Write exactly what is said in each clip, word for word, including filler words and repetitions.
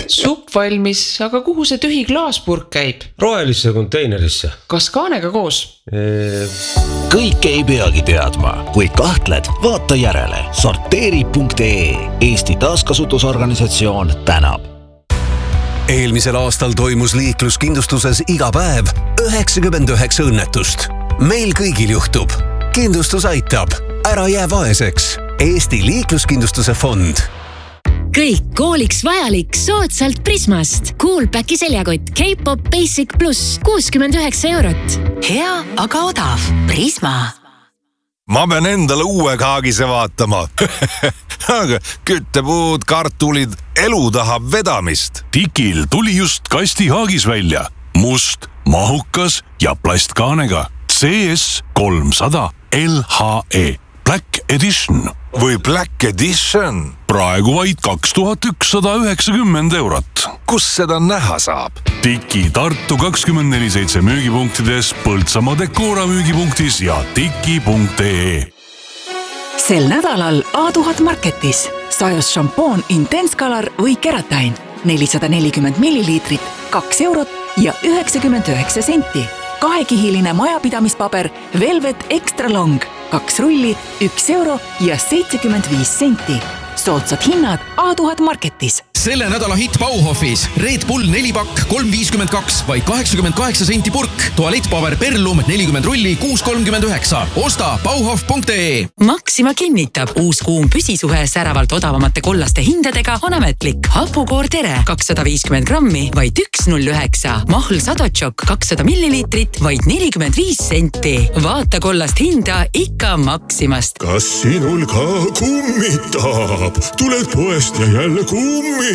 Supp valmis, aga kuhu see tühi klaaspurk käib? Rohelisse konteinerisse. Kas kaanega koos? Eee... Kõik ei peagi teadma. Kui kahtled, vaata järele. Sorteeri punkt ee. Eesti taaskasutusorganisatsioon tänab. Eelmisel aastal toimus liikluskindlustuses iga päev üheksakümmend üheksa õnnetust. Meil kõigil juhtub. Kindlustus aitab. Ära jää vaeseks. Eesti liikluskindlustuse fond. Kõik kooliks vajalik soodsalt Prismast. Coolpacki seljakott K-pop Basic Plus kuuskümmend üheksa eurot. Hea, aga odav. Prisma. Ma pean endale uue kaagise vaatama. Aga küttepuud, kartulid, elu tahab vedamist. Tikil tuli just kasti haagis välja. Must, mahukas ja plastkaanega. C S kolmsada L H E. Black Edition. Või Black Edition. Praegu vaid kaks tuhat ükssada üheksakümmend eurot. Kus seda näha saab? Tiki Tartu kakskümmend neli seitse müügipunktides, Põltsamaa Dekora müügipunktis ja tiki punkt ee. Sel nädalal A tuhat Marketis. Sajos šampoon Intense Color või Keratin. nelisada nelikümmend milliliitrit, kaks eurot ja üheksakümmend üheksa senti. Kahekihiline majapidamispaber Velvet Extra Long. Kaks rulli, üks euro ja seitsekümmend viis senti. Soodsad hinnad A tuhat Marketis. Selle nädala hitt Bauhofis. Red Bull neli pakk kolm viiskümmend kaks, vaid kaheksakümmend kaheksa senti purk. Tualettpaber Perlum nelikümmend rulli, kuus kolmkümmend üheksa. Osta bauhof punkt ee. Maxima kinnitab, uus kuum püsisuhe säravalt odavamate kollaste hindadega on ametlik. Hapukoor Tere kakssada viiskümmend grammi, vaid üks null üheksa. Mahl Sadotšok kakssada milliliitrit, vaid nelikümmend viis senti. Vaata kollast hinda ikka Maximast. Kas sinul ka kummitab? Tuled poest ja jälle kummitab.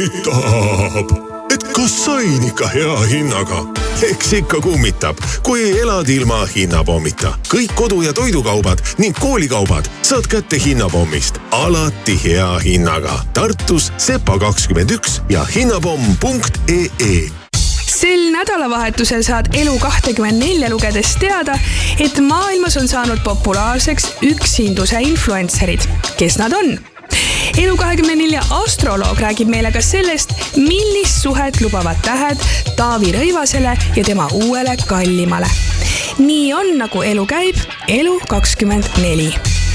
Et kas sain ikka hea hinnaga? Eks ikka kummitab, kui elad ilma hinnapommita. Kõik kodu- ja toidukaubad ning koolikaubad saad kätte hinnapommist. Alati hea hinnaga. Tartus Sepa kakskümmend üks ja hinnapomm punkt ee. Sel nädalavahetusel saad Elu kakskümmend neli lugedes teada, et maailmas on saanud populaarseks üksinduse influencerid. Kes nad on? Elu kakskümmend neli astroloog räägib meile ka sellest, millist suhet lubavad tähed Taavi Rõivasele ja tema uuele kallimale. Nii on, nagu elu käib, Elu kakskümmend neli.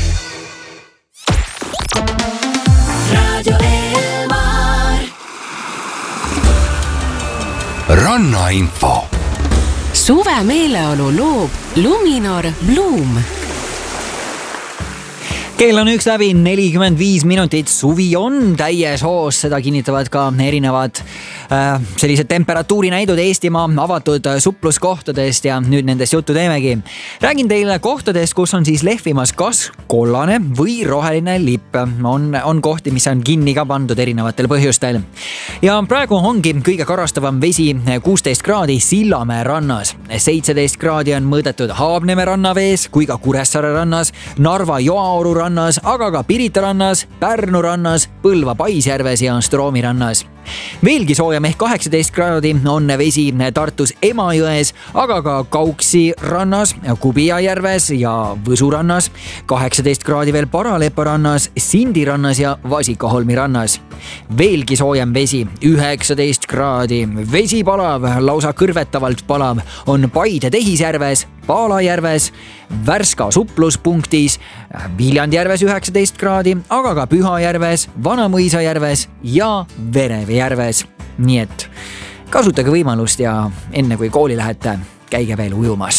Radio Elmar. Rannainfo. Suve meeleolu loob Luminor Bloom. Kell on üks läbi nelikümmend viis minutit. Suvi on täies hoos, seda kinnitavad ka erinevad äh, sellised temperatuurinäidud Eestimaa avatud supluskohtadest ja nüüd nendest juttu teemegi. Räägin teile kohtadest, kus on siis lehvimas kas kollane või roheline lipp. On, on kohti, mis on kinni ka pandud erinevatel põhjustel. Ja praegu ongi kõige karastavam vesi kuusteist kraadi Sillamäe rannas. seitseteist kraadi on mõõdetud Haabneme rannavees kui ka Kuressaare rannas, Narva Joaoru rannas, aga ka Pirita rannas, Pärnu rannas, Põlva Paisjärves ja Stroomi rannas. Veelgi soojem ehk kaheksateist kraadi on vesi Tartus Emajões, aga ka Kauksi rannas, Kubia järves ja Võsu rannas, kaheksateist kraadi veel Paralepa rannas, Sindi rannas ja Vasikaholmi rannas. Veelgi soojem vesi, üheksateist kraadi. Vesi palav, lausa kõrvetavalt palav on Paide Tehisjärves, Paalajärves, Värska supluspunktis, Viljandjärves üheksateist kraadi, aga ka Pühajärves, Vanamõisajärves ja Verevejärves. Nii et kasutage võimalust ja enne kui kooli lähete, käige veel ujumas.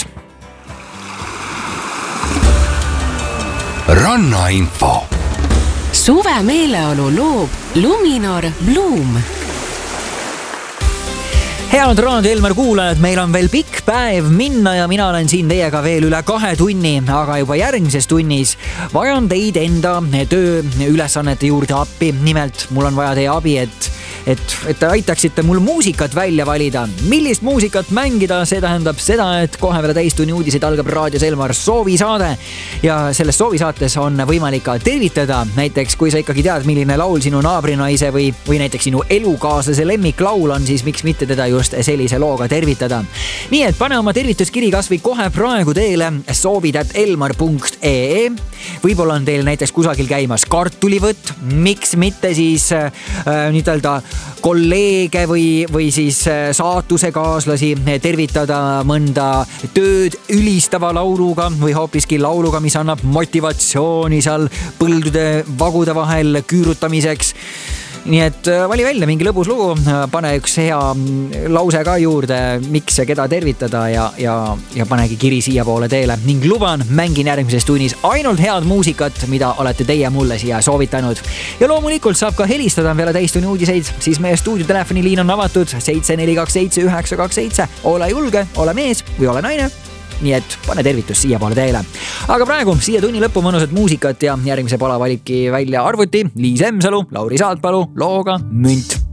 Rannainfo. Suve meeleolu loob Luminor Bloom. Head Raadio Elmar kuulajad, meil on veel pikk päev minna ja mina olen siin teiega veel üle kahe tunni, aga juba järgmises tunnis vajan teid enda töö ülesannete juurde appi. Nimelt, mul on vaja teie abi, et, et, et te aitaksite mul muusikat välja valida. Millist muusikat mängida, see tähendab seda, et kohe veel täistunni uudised algab Raadios Elmar soovisaade ja selles soovisaates on võimalik ka tervitada. Näiteks, kui sa ikkagi tead, milline laul sinu naabrinaise või, või näiteks sinu elukaaslase lemmiklaul on, siis miks mitte teda just sellise looga tervitada. Nii et pane oma tervituskiri kas või kohe praegu teele soovid at elmar punkt ee. Võib-olla on teil näiteks kusagil käimas kartulivõtt, miks mitte siis äh, niitelda kolleege või, või siis saatusekaaslasi, tervitada mõnda tööd ülistava lauluga või hoopiski lauluga, mis annab motivatsiooni seal põldude vagude vahel küürutamiseks. Nii et vali välja mingi lõbus lugu, pane üks hea lause ka juurde, miks ja keda tervitada ja, ja, ja panegi kiri siia poole teele ning luban, mängin järgmises tunnis ainult head muusikat, mida olete teie mulle siia soovitanud. Ja loomulikult saab ka helistada peale täistunni uudiseid, siis meie stuudiotelefoni liin on avatud seitse neli kaks seitse üheksa kaks seitse. Ole julge, ole mees või ole naine. Nii et pane tervitus siia poole teele. Aga praegu siia tunni lõppu mõnusat muusikat ja järgmise pala valibki välja arvuti Liis Emsalu, Lauri Saatpalu looga Münt.